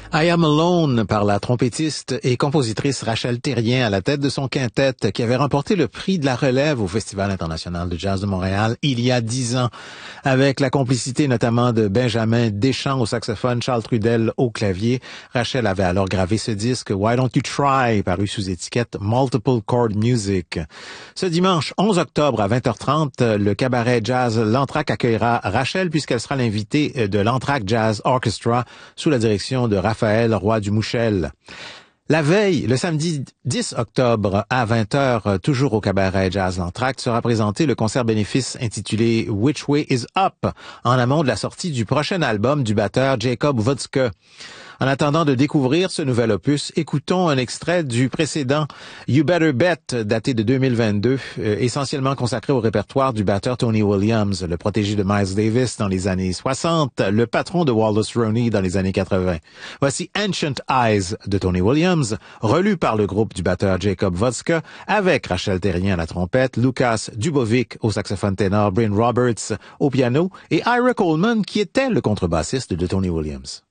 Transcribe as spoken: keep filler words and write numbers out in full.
I Am Alone par la trompettiste et compositrice Rachel Therrien à la tête de son quintet qui avait remporté le prix de la relève au Festival international de jazz de Montréal il y a dix ans avec la complicité notamment de Benjamin Deschamps au saxophone, Charles Trudel au clavier. Rachel avait alors gravé ce disque Why Don't You Try paru sous étiquette Multiple Chord Music. Ce dimanche onze octobre à vingt heures trente, le cabaret jazz L'Entraque accueillera Rachel puisqu'elle sera l'invitée de l'Entraque Jazz Orchestra sous la direction de Raphaël Roy du Mouchel. La veille, le samedi dix octobre à vingt heures, toujours au cabaret Jazz L'Entracte, sera présenté le concert bénéfice intitulé Which Way Is Up, en amont de la sortie du prochain album du batteur Jacob Vodska. En attendant de découvrir ce nouvel opus, écoutons un extrait du précédent You Better Bet, daté de deux mille vingt-deux, euh, essentiellement consacré au répertoire du batteur Tony Williams, le protégé de Miles Davis dans les années soixante, le patron de Wallace Roney dans les années quatre-vingts. Voici Ancient Eyes de Tony Williams, relu par le groupe du batteur Jacob Vodska, avec Rachel Therrien à la trompette, Lucas Dubovic au saxophone ténor, Bryn Roberts au piano et Ira Coleman qui était le contrebassiste de Tony Williams.